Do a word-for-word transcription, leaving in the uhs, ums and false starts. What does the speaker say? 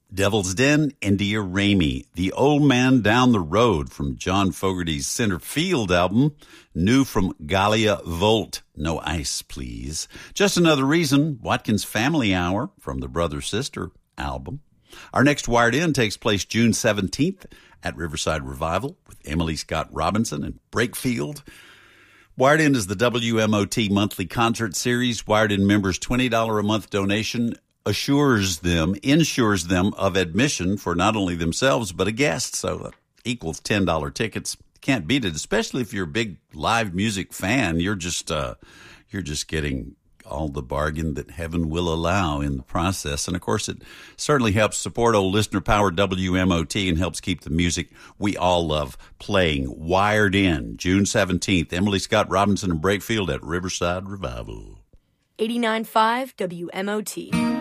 Devil's Den, India Ramey. The Old Man Down the Road from John Fogerty's Center Field album. New from Galia Volt, No Ice, Please. Just Another Reason, Watkins Family Hour from the Brother Sister album. Our next Wired In takes place June seventeenth at Riverside Revival with Emily Scott Robinson and Breakfield. Wired In is the W M O T monthly concert series. Wired In members' twenty dollars a month donation assures them, insures them of admission for not only themselves but a guest. So that equals ten dollars tickets. Can't beat it, especially if you're a big live music fan. You're just uh, you're just getting all the bargain that heaven will allow in the process. And, of course, it certainly helps support old listener-powered W M O T and helps keep the music we all love playing. Wired In, June seventeenth, Emily Scott Robinson and Breakfield at Riverside Revival. eighty-nine point five W M O T.